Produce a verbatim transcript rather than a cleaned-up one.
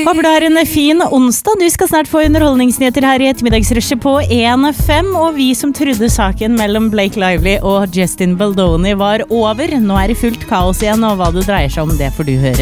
Håper du har en fin onsdag. Du skal snart få underholdningsnyheter her i ettermiddagsrushet på en fem, og vi som trodde saken mellom Blake Lively og Justin Baldoni var over. Nå er det fullt kaos igjen, og hva det dreier seg om, det får du høre